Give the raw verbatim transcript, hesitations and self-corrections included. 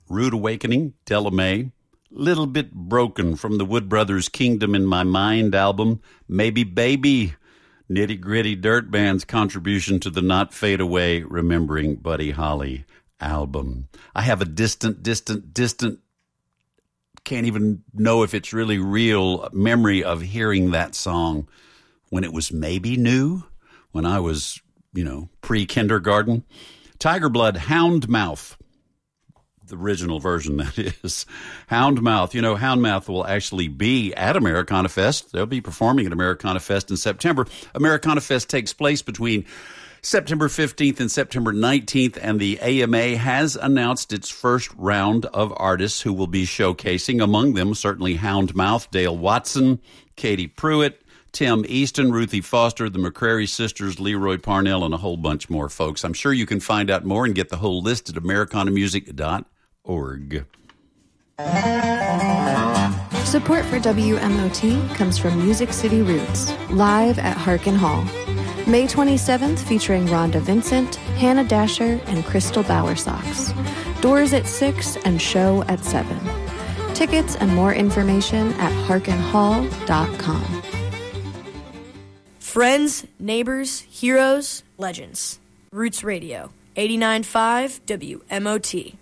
Rude Awakening, Della Mae. Little Bit Broken from the Wood Brothers' Kingdom in My Mind album. Maybe Baby, Nitty Gritty Dirt Band's contribution to the Not Fade Away Remembering Buddy Holly album. I have a distant, distant, distant, can't even know if it's really real, memory of hearing that song when it was maybe new, when I was, you know, pre-kindergarten. Tiger Blood, Houndmouth. The original version, that is. Houndmouth. You know, Houndmouth will actually be at Americana Fest. They'll be performing at Americana Fest in September. Americana Fest takes place between September fifteenth and September nineteenth, and the A M A has announced its first round of artists who will be showcasing. Among them, certainly Houndmouth, Dale Watson, Katie Pruitt, Tim Easton, Ruthie Foster, the McCrary Sisters, Leroy Parnell, and a whole bunch more folks. I'm sure you can find out more and get the whole list at americana music dot org. Support for W M O T comes from Music City Roots, live at Harkin Hall. May twenty-seventh, featuring Rhonda Vincent, Hannah Dasher, and Crystal Bowersox. Doors at six and show at seven. Tickets and more information at harkin hall dot com. Friends, neighbors, heroes, legends. Roots Radio, eighty-nine point five W M O T.